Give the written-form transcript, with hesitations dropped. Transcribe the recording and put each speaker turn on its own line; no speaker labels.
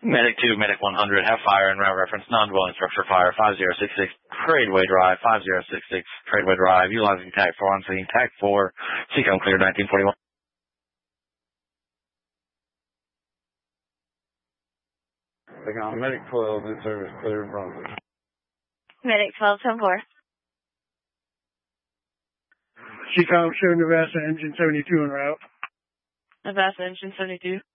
Medic 2, Medic 100, have fire and route reference, non-dwelling structure fire, 5066, Tradeway Drive, 5066, Tradeway Drive, utilizing TAC 4 on scene, TAC 4, Seacom clear 1941.
Medic 12, in service, clear Bronco.
Medic 12, 10-4.
Seacom, show Navassa engine 72 en route.
Navassa engine 72.